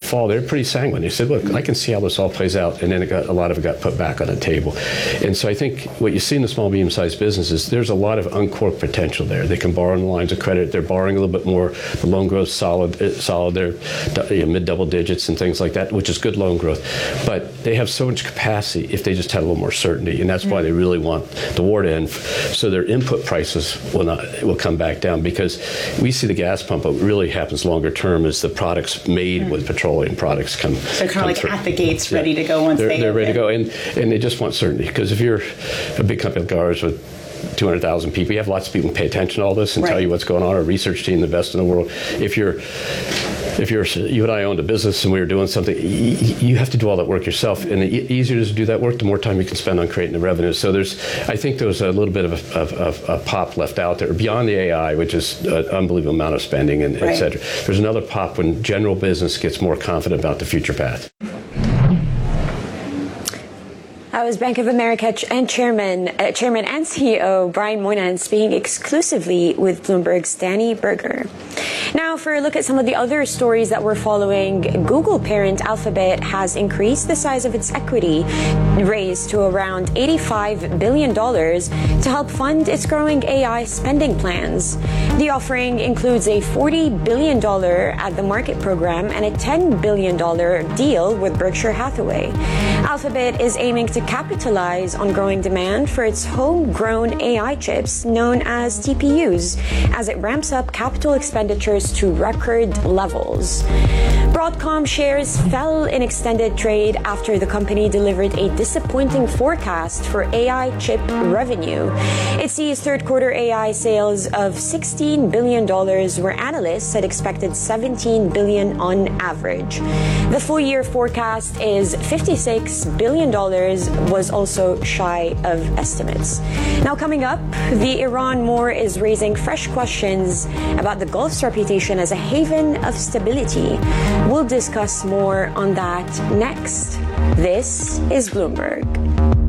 fall, they're pretty sanguine. They said, look, I can see how this all plays out. And then a lot of it got put back on the table. And so I think what you see in the small, medium-sized businesses, there's a lot of uncorked potential there. They can borrow on the lines of credit. They're borrowing a little bit more. The loan growth's solid. They're mid-double digits and things like that, which is good loan growth. But they have so much capacity if they just had a little more certainty. And that's why they really want the war to end. So their input prices will come back down, because we see the gas pump. What really happens longer term is the products made with petroleum products come. So kind of like through. At the gates, ready to go once they're ready to go, and they just want certainty. Because if you're a big company like ours with 200,000 people, you have lots of people who pay attention to all this and tell you what's going on. Our research team, the best in the world. If you and I owned a business and we were doing something, you have to do all that work yourself. And the easier it is to do that work, the more time you can spend on creating the revenue. So I think there's a little bit of a pop left out there beyond the AI, which is an unbelievable amount of spending and et cetera. There's another pop when general business gets more confident about the future path. That was Bank of America Chairman and CEO Brian Moynihan speaking exclusively with Bloomberg's Danny Berger. Now, for a look at some of the other stories that we're following, Google parent Alphabet has increased the size of its equity raise to around $85 billion to help fund its growing AI spending plans. The offering includes a $40 billion at-the-market program and a $10 billion deal with Berkshire Hathaway. Alphabet is aiming to capitalize on growing demand for its homegrown AI chips known as TPUs as it ramps up capital expenditures to record levels. Broadcom shares fell in extended trade after the company delivered a disappointing forecast for AI chip revenue. It sees third quarter AI sales of $16 billion, where analysts had expected $17 billion on average. The full year forecast is $56 billion, was also shy of estimates. Now, coming up, the Iran war is raising fresh questions about the Gulf's reputation as a haven of stability. We'll discuss more on that next. This is Bloomberg.